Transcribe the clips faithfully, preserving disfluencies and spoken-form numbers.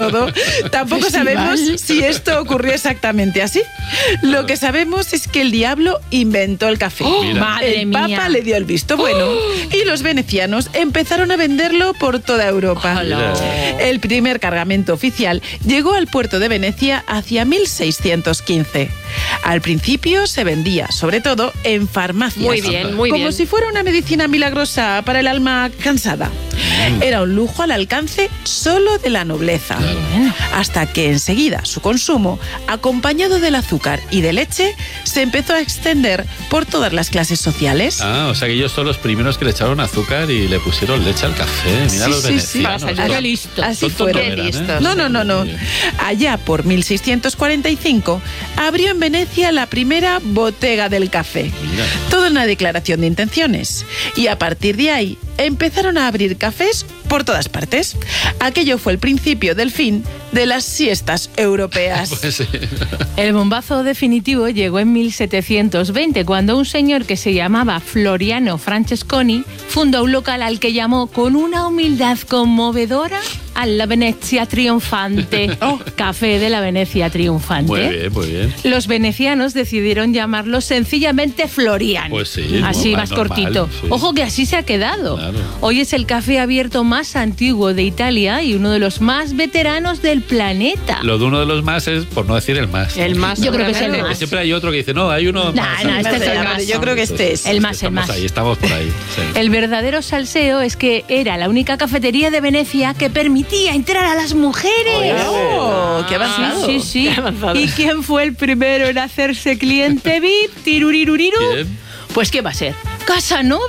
todo, tampoco Festival. sabemos si esto ocurrió exactamente así. Lo que sabemos es que el diablo inventó el café. Oh, madre el mía. Papa le dio el visto bueno oh. y los venecianos empezaron a venderlo por toda Europa. Hola. El primer cargamento oficial llegó al puerto de Venecia hacia mil seiscientos quince. Al principio se vendía, sobre todo, en farmacias. Muy bien, muy como bien. si fuera una medicina milagrosa para el alma cansada. Era un lujo al alcance solo de la nobleza. Claro. Hasta que enseguida su consumo, acompañado del azúcar y de leche, se empezó a extender por todas las clases sociales. Ah, o sea que ellos son los primeros que le echaron azúcar y le pusieron leche al café. Mira Sí, los sí, sí. venecianos. Pasa, Son- qué listo. Así tontos fueron. no eran, ¿eh? listos. No, no, no, no. Allá por mil seiscientos cuarenta y cinco abrió en Venecia la primera botega del café. Mira. Toda una declaración de intenciones. Y a partir de ahí empezaron a abrir cafés por todas partes. Aquello fue el principio del fin de las siestas europeas. Pues sí. El bombazo definitivo llegó en mil setecientos veinte, cuando un señor que se llamaba Floriano Francesconi fundó un local al que llamó con una humildad conmovedora a la Venezia Triunfante. Oh, Café de la Venecia Triunfante. Muy bien, muy bien. Los venecianos decidieron llamarlo sencillamente Floriano. Pues sí, así no, más normal, cortito. sí. Ojo que así se ha quedado. Claro. Hoy es el café abierto más antiguo de Italia y uno de los más veteranos del planeta. Lo de uno de los más es, por no decir el más. El más, yo creo que es el Siempre- más. Siempre hay otro que dice, no, hay uno No, más. no, este es el Yo más. Yo creo que este es. El más, el estamos más. ahí, estamos por ahí. Sí. El verdadero salseo es que era la única cafetería de Venecia que permitía entrar a las mujeres. ¡Oh, qué avanzado! Sí, sí, sí. Qué avanzado. ¿Y quién fue el primero en hacerse cliente V I P? Tiruriruriru. ¿Quién? Pues ¿qué va a ser? Casanova.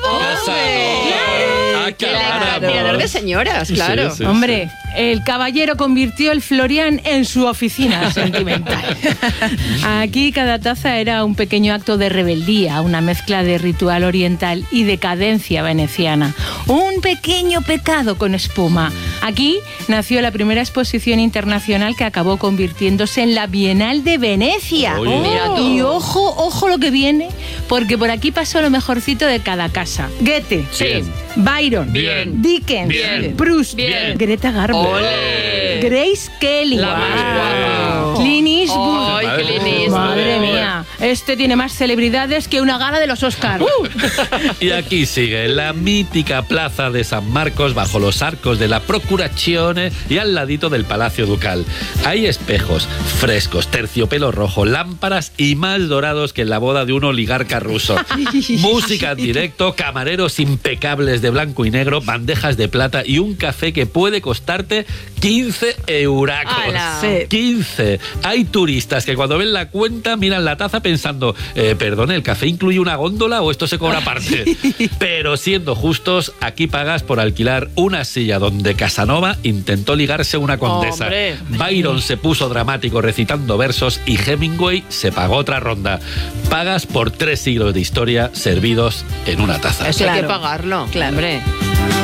Ah, qué Claro. Mirador de señoras, claro. Sí, sí, Hombre, el caballero convirtió el Florian en su oficina sentimental. Aquí cada taza era un pequeño acto de rebeldía, una mezcla de ritual oriental y decadencia veneciana. Un pequeño pecado con espuma. Aquí nació la primera exposición internacional que acabó convirtiéndose en la Bienal de Venecia. Oye. Mira tú. Y ojo, ojo lo que viene, porque por aquí pasó lo mejorcito de cada casa. Goethe, Bien. Byron, Bien. Dickens, Bien. Proust, Bien. Greta Garbo, ¡Ole! Grace Kelly, La más guapa. Clint Eastwood. ¡Ay, Madre qué mía. lindísimo! Madre mía, este tiene más celebridades que una gala de los Oscars. Y aquí sigue la mítica plaza de San Marcos bajo los arcos de la Procurazione y al ladito del Palacio Ducal. Hay espejos, frescos, terciopelo rojo, lámparas y más dorados que en la boda de un oligarca ruso. Música en directo, camareros impecables de blanco y negro, bandejas de plata y un café que puede costarte quince euracos. ¡Hala! Sí. quince. Hay turistas que cuando ven la cuenta miran la taza pensando, eh, perdón, ¿el café incluye una góndola o esto se cobra aparte? Pero siendo justos, aquí pagas por alquilar una silla donde Casanova intentó ligarse a una condesa. ¡Hombre! Byron se puso dramático recitando versos y Hemingway se pagó otra ronda. Pagas por tres siglos de historia servidos en una taza. Eso hay Claro. que pagarlo. Claro. Hombre.